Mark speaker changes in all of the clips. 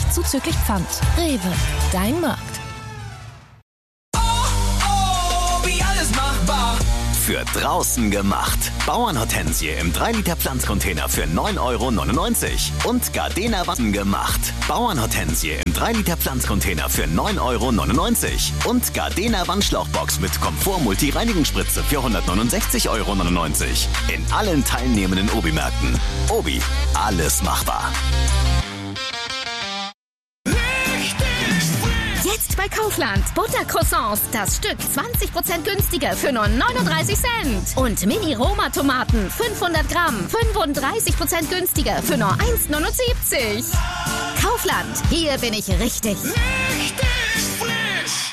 Speaker 1: zuzüglich Pfand. Rewe, dein Markt.
Speaker 2: Für draußen gemacht. Bauernhortensie im 3-Liter Pflanzcontainer für 9,99 € und Gardena Wannen gemacht. Bauernhortensie im 3-Liter Pflanzcontainer für 9,99 € und Gardena Wandschlauchbox mit Komfort-Multi-Reinigungsspritze für 169,99 € in allen teilnehmenden Obi-Märkten. Obi, alles machbar.
Speaker 3: Jetzt bei Kaufland. Buttercroissants, das Stück 20% günstiger für nur 39 Cent. Und Mini-Roma-Tomaten, 500 Gramm, 35% günstiger für nur 1,79 €. Kaufland, hier bin ich richtig. Richtig frisch.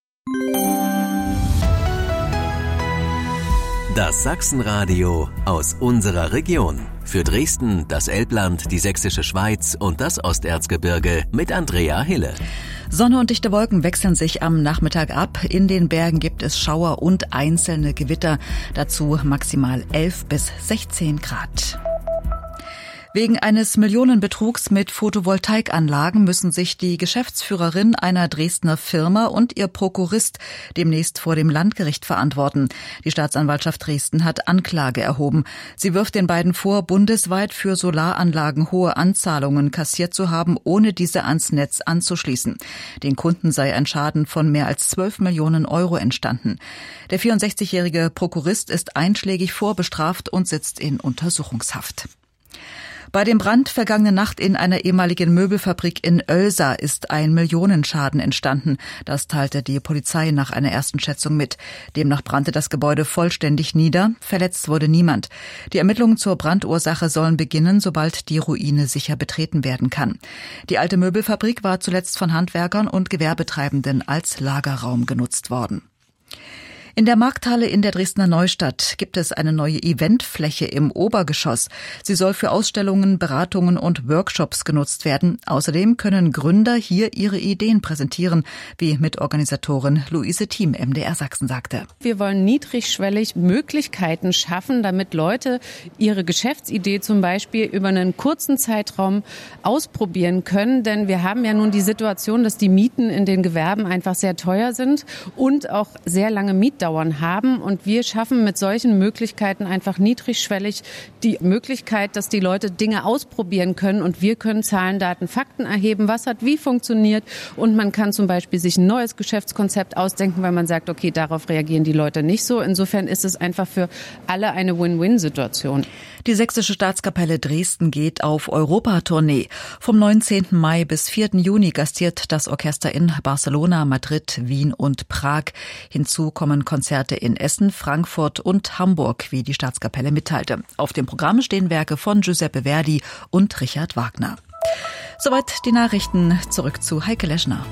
Speaker 2: Das Sachsenradio aus unserer Region. Für Dresden, das Elbland, die Sächsische Schweiz und das Osterzgebirge mit Andrea Hille.
Speaker 4: Sonne und dichte Wolken wechseln sich am Nachmittag ab. In den Bergen gibt es Schauer und einzelne Gewitter. Dazu maximal 11 bis 16 Grad. Wegen eines Millionenbetrugs mit Photovoltaikanlagen müssen sich die Geschäftsführerin einer Dresdner Firma und ihr Prokurist demnächst vor dem Landgericht verantworten. Die Staatsanwaltschaft Dresden hat Anklage erhoben. Sie wirft den beiden vor, bundesweit für Solaranlagen hohe Anzahlungen kassiert zu haben, ohne diese ans Netz anzuschließen. Den Kunden sei ein Schaden von mehr als 12 Millionen € entstanden. Der 64-jährige Prokurist ist einschlägig vorbestraft und sitzt in Untersuchungshaft. Bei dem Brand vergangene Nacht in einer ehemaligen Möbelfabrik in Oelsa ist ein Millionenschaden entstanden. Das teilte die Polizei nach einer ersten Schätzung mit. Demnach brannte das Gebäude vollständig nieder. Verletzt wurde niemand. Die Ermittlungen zur Brandursache sollen beginnen, sobald die Ruine sicher betreten werden kann. Die alte Möbelfabrik war zuletzt von Handwerkern und Gewerbetreibenden als Lagerraum genutzt worden. In der Markthalle in der Dresdner Neustadt gibt es eine neue Eventfläche im Obergeschoss. Sie soll für Ausstellungen, Beratungen und Workshops genutzt werden. Außerdem können Gründer hier ihre Ideen präsentieren, wie Mitorganisatorin Luise Thiem MDR Sachsen sagte.
Speaker 5: Wir wollen niedrigschwellig Möglichkeiten schaffen, damit Leute ihre Geschäftsidee zum Beispiel über einen kurzen Zeitraum ausprobieren können. Denn wir haben ja nun die Situation, dass die Mieten in den Gewerben einfach sehr teuer sind und auch sehr lange Mietdauern haben. Und wir schaffen mit solchen Möglichkeiten einfach niedrigschwellig die Möglichkeit, dass die Leute Dinge ausprobieren können. Und wir können Zahlen, Daten, Fakten erheben, was hat wie funktioniert. Und man kann zum Beispiel sich ein neues Geschäftskonzept ausdenken, weil man sagt, okay, darauf reagieren die Leute nicht so. Insofern ist es einfach für alle eine Win-Win-Situation.
Speaker 4: Die Sächsische Staatskapelle Dresden geht auf Europatournee. Vom 19. Mai bis 4. Juni gastiert das Orchester in Barcelona, Madrid, Wien und Prag. Hinzu kommen Konzerte in Essen, Frankfurt und Hamburg, wie die Staatskapelle mitteilte. Auf dem Programm stehen Werke von Giuseppe Verdi und Richard Wagner. Soweit die Nachrichten. Zurück zu Heike Leschner.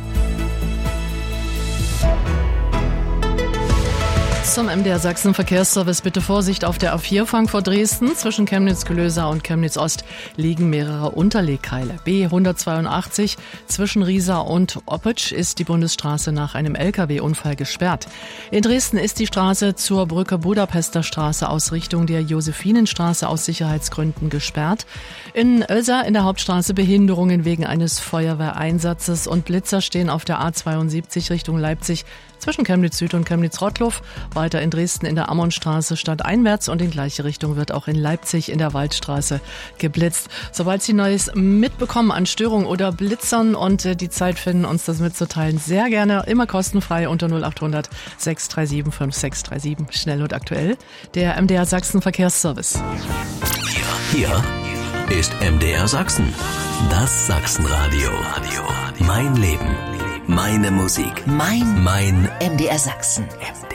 Speaker 6: Zum MDR Sachsen Verkehrsservice. Bitte Vorsicht auf der A4 Frankfurt-Dresden. Zwischen Chemnitz-Gelösa und Chemnitz-Ost liegen mehrere Unterlegkeile. B182 zwischen Riesa und Oppitsch ist die Bundesstraße nach einem LKW-Unfall gesperrt. In Dresden ist die Straße zur Brücke Budapester Straße aus Richtung der Josephinenstraße aus Sicherheitsgründen gesperrt. In Oelsa in der Hauptstraße Behinderungen wegen eines Feuerwehreinsatzes und Blitzer stehen auf der A72 Richtung Leipzig zwischen Chemnitz Süd und Chemnitz Rottloff. Weiter in Dresden in der Ammonstraße stadteinwärts und in gleiche Richtung wird auch in Leipzig in der Waldstraße geblitzt. Sobald Sie Neues mitbekommen an Störungen oder Blitzern und die Zeit finden, uns das mitzuteilen, sehr gerne, immer kostenfrei unter 0800 637 5637. Schnell und aktuell, der MDR Sachsen Verkehrsservice.
Speaker 2: Hier ist MDR Sachsen. Das Sachsenradio. Mein Leben. Meine Musik.
Speaker 1: Mein
Speaker 2: Mein
Speaker 1: MDR Sachsen.